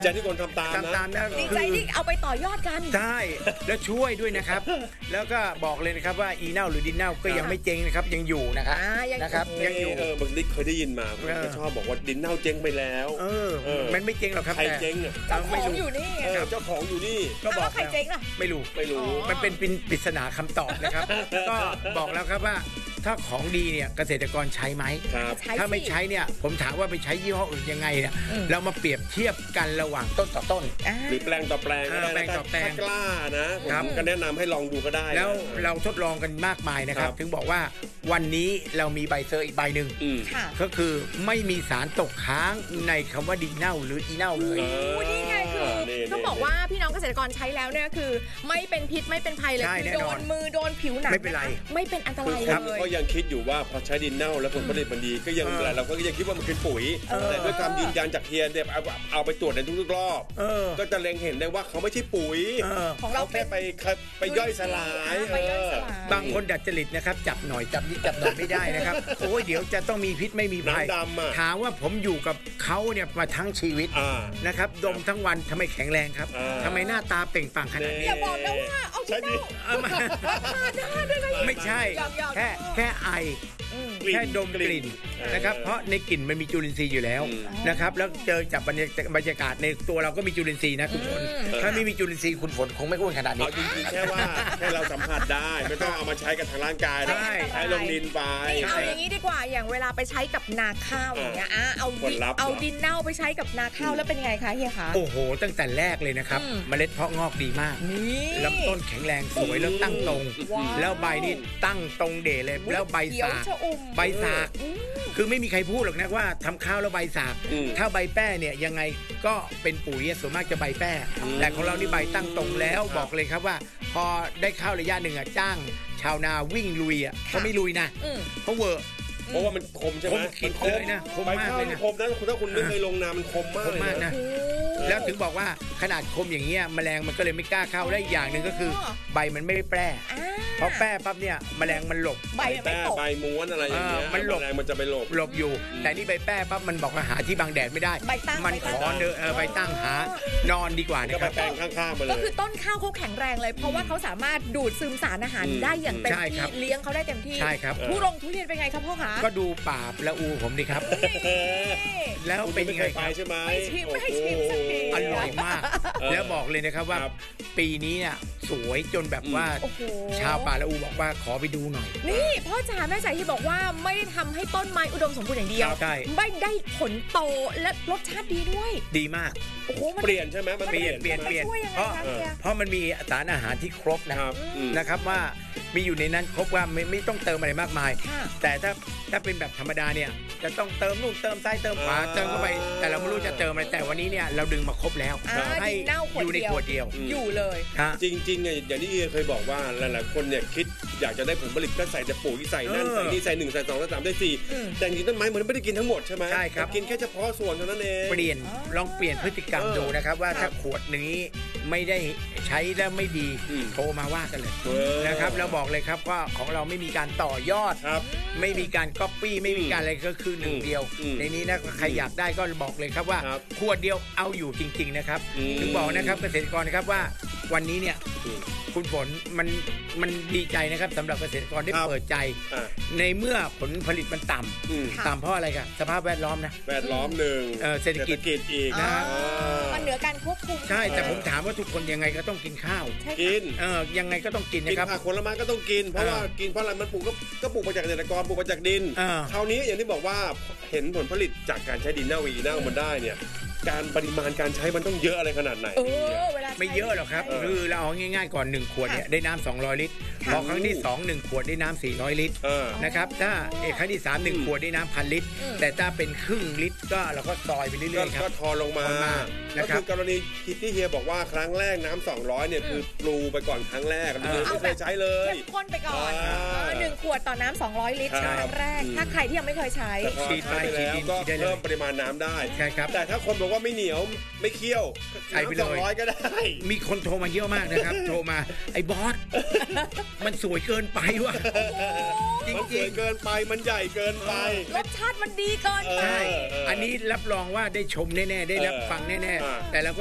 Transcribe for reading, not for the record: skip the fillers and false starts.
ใจที่คนทำตามนะดีใจที่เอาไปต่อยอดกันใช่แล้วช่วยด้วยนะครับแล้วก็บอกเลยนะครับว่าอีเน่าหรือดินเน่าก็ยังไม่เจ๊งนะครับยังอยู่นะครับยังอยู่บางทีเคยได้ยินมาผมก็ชอบบอกว่าดินเน่าเจ๊งไปแล้วมันไม่เจ๊งหรอกครับใครเจ๊งเจ้าของอยู่นี่เจ้าของอยู่นี่ก็บอกใครเจ๊งล่ะไม่รู้มันเป็นปริศนาคำตอบนะครับก็บอกแล้วครับว่าถ้าของดีเนี่ยเกษตรกรใช้ไหมถ้าไม่ใช้เนี่ยผมถามว่าไปใช้ยี่ห้ออื่นยังไงเนี่ยเรามาเปรียบเทียบกันระหว่างต้นต่อต้นหรือแปลงต่อแปลงถ้ากล้านะผมก็แนะนำให้ลองดูก็ได้แล้วเราทดลองกันมากมายนะครับถึงบอกว่าวันนี้เรามีใบเซอร์อีกใบหนึ่งก็คือไม่มีสารตกค้างในคำว่าดินเน่าหรืออีเน่าเลยนี่ไงคือต้องบอกว่าพี่น้องเกษตรกรใช้แล้วเนี่ยคือไม่เป็นพิษไม่เป็นภัยเลยคือโดนมือโดนผิวหนังไม่เป็นไรไม่เป็นอันตรายเลยก็ยังคิดอยู่ว่าพอใช้ดินเน่าแล้วผลผลิตมันดีก็ยังเราก็ยังคิดว่ามันคือปุ๋ยแต่ด้วยคำยืนยันจากเฮียเนี่ยเอาไปตรวจในทุกๆรอบก็จะเล็งเห็นได้ว่าเขาไม่ใช่ปุ๋ยของเราแค่ไปย่อยสลายบางคนดัดจริตนะครับจับหน่อยจับนิดจับหน่อยไม่ได้นะครับโอ้ยเดี๋ยวจะต้องมีพิษไม่มีภัยถามว่าผมอยู่กับเขาเนี่ยมาทั้งชีวิตนะครับดมทั้งวันทำไมแข็งแรงครับทำไมหน้าตาเปล่งปลั่งขนาดนี้อย่าบอกนะว่าเอาที่เน่าไม่ใช่แค่ไอแค่ดมกลิ่นนะครับเพราะในกลิ่นมันมีจุลินทรีย์อยู่แล้วนะครับแล้วเจอจับบรรยากาศในตัวเราก็มีจุลินทรีย์นะคุณฝนถ้าไม่มีจุลินทรีย์คุณฝนคงไม่อ้วนขนาดนี้จริงๆแค่ว่าแค่เราสัมผัสได้ไม่ต้องเอามาใช้กับทางร่างกายใช้ลงดินไปเอาอย่างนี้ดีกว่าอย่างเวลาไปใช้กับนาข้าวอย่างเงี้ยเอาดินเน่าไปใช้กับนาข้าวแล้วเป็นไงคะเฮียคะโอ้โหตั้งแต่แรกเลยนะครับเมล็ดเพาะงอกดีมากลำต้นแข็งแรงสวยแล้วตั้งตรงแล้วใบนี่ตั้งตรงเด่เลยแล้วใบสากคือไม่มีใครพูดหรอกนะว่าทำข้าวแล้วใบสากถ้าใบแป้เนี่ยยังไงก็เป็นปุ๋ยส่วนมากจะใบแป้แต่ของเรานี่ใบตั้งตรงแล้วบอกเลยครับว่าพอได้ข้าวระยะหนึ่งจ้างชาวนาวิ่งลุยเขาไม่ลุยนะเขาเวอร์เพราะว่ามันคมใช่ไหมมันคมเลยนะคมมากเลยนะคมนะถ้าคุณไม่เคยลงนามันคมมากเลยนะแล้วถึงบอกว่าขนาดคมอย่างเงี้ยแมลงมันก็เลยไม่กล้าเข้าและอีกอย่างหนึ่งก็คือใบมันไม่ได้แปรเพราะแปรปั๊บเนี่ยแมลงมันหลบใบแปรใบม้วนอะไรอย่างเงี้ยมันหลบแมลงมันจะไปหลบอยู่แต่นี่ใบแปรปั๊บมันบอกว่าหาที่บังแดดไม่ได้มันขอเดินใบตั้งหานอนดีกว่านะครับแปลงข้างๆไปเลยก็คือต้นข้าวเขาแข็งแรงเลยเพราะว่าเขาสามารถดูดซึมสารอาหารได้อย่างเต็มที่เลี้ยงเขาได้เต็มที่ใช่ครับทุเรียนเป็นไงครับพ่อคะก็ดูป่าละอูผมดีครับแล้วเป็นยังไงใช่ไหมไม่ชิมสักทีอร่อยมากแล้วบอกเลยนะครับว่าปีนี้เนี่ยสวยจนแบบว่าชาวป่าละอูบอกว่าขอไปดูหน่อยนี่พ่อจ๋าแม่จ๋าที่บอกว่าไม่ได้ทำให้ต้นไม้อุดมสมบูรณ์อย่างเดียวไม่ได้ผลโตและรสชาติดีด้วยดีมากเปลี่ยนใช่ไหมมันเปลี่ยนเพราะมันมีสารอาหารที่ครบนะครับว่ามีอยู่ในนั้นครบว่าไม่ต้องเติมอะไรมากมายแต่ถ้าเป็นแบบธรรมดาเนี่ยจะต้องเติมนู่นเติมซ้ายเติมขวาเติมเข้าไปแต่เราไม่รู้จะเติมอะไรแต่วันนี้เนี่ยเราดึงมาครบแล้วให้อยู่ในขวดเดียวอยู่เลยจริงๆเนี่ยอย่างที่เคยบอกว่าหลายๆคนเนี่ยคิดอยากจะได้ผลผลิตก็ใส่แต่ปุ๋ยใส่นั่นใส่นี่ใส่1ใส่2ใส่3ได้4แต่จริงต้นไม้มันไม่ได้กินทั้งหมดใช่ไหมใช่ครับกินแค่เฉพาะส่วนเท่านั้นเองลองเปลี่ยนพฤติกรรมดูนะครับว่าถ้าขวดนี้ไม่ได้ใช้แล้วไม่ดีโทรมาว่ากันเลยนะครับเราบอกเลยครับว่าของเราไม่มีการต่อยอดไม่มีการก๊อปปี้ไม่มีการอะไรก็คือหนึ่งเดียวในนี้นะใครอยากได้ก็บอกเลยครับว่าขวดเดียวเอาอยู่จริงๆนะครับถึงบอกนะครับเกษตรกรนะครับว่าวันนี้เนี่ยคุณฝนมันดีใจนะครับสำหรับเกษตรกรที่เปิดใจในเมื่อผลผลิตมันต่ำเพราะอะไรกันสภาพแวดล้อมนะแวดล้อมหนึ่งเศรษฐกิจอีกนะมันเหนือการควบคุมใช่แต่ผมถามว่าทุกคนยังไงก็ต้องกินข้าวกินยังไงก็ต้องกินนะครับผักผลไม้ก็ต้องกินเพราะว่ากินเพราะอะไรมันปลูกก็ปลูกมาจากเกษตรกรปลูกมาจากดินคราวนี้อย่างที่บอกว่าเห็นผลผลิตจากการใช้ดินเน่าอีเน่ามันได้เนี่ยการปริมาณการใช้มันต้องเยอะอะไรขนาดไหนไม่เยอะหรอกครับคือเราเอาง่ายๆก่อน1ขวดเนี่ยได้น้ำ200 ลิตรพอครั้งที่2 1ขวดได้น้ำ400 ลิตรนะครับถ้าครั้งที่3 1ขวดได้น้ำ1,000 ลิตรแต่ถ้าเป็นครึ่งลิตรก็เราก็ซอยไปเรื่อยๆครับก็ทอลงมาก็คือกรณีที่เฮียบอกว่าครั้งแรกน้ำ200เนี่ยคือปลูไปก่อนครั้งแรกไม่เคยใช้เลยเข้มข้นไปก่อน1ขวดต่อน้ำ200 ลิตรครั้งแรกถ้าใครที่ยังไม่เคยใช้ฉีดไปแล้วก็เพิ่มปริมาณน้ำได้ใช่ครับแต่ถ้าคนบอกว่าไม่เหนียวไม่เคี่ยวใส่ไปเลย 200ก็ได้มีคนโทรมาเยอะมากนะครับโทรมาไอ้บอสมันสวยเกินไปว่ะจริงๆเกินไปมันใหญ่เกินไปรสชาติมันดีเกินไปอันนี้รับรองว่าได้ชมแน่ๆได้รับฟังแน่แต่เรา